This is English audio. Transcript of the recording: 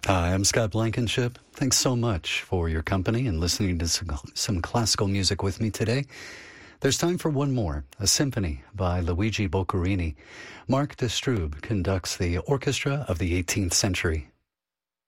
Hi, I'm Scott Blankenship. Thanks so much for your company and listening to some classical music with me today. There's time for one more, a symphony by Luigi Boccherini. Mark de Stroob conducts the orchestra of the 18th century.